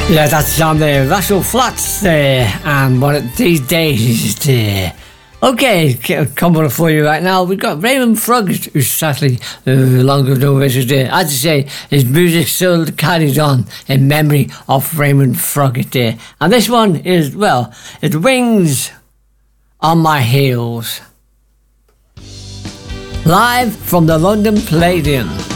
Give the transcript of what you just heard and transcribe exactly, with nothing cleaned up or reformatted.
Yeah, that's on the Russell Flats there, and one of these days there. Okay, coming for you right now, we've got Raymond Froggatt, who's sadly uh, long ago there. As I say, his music still carries on in memory of Raymond Froggatt there. And this one is, well, it Wings on My Heels. Live from the London Palladium.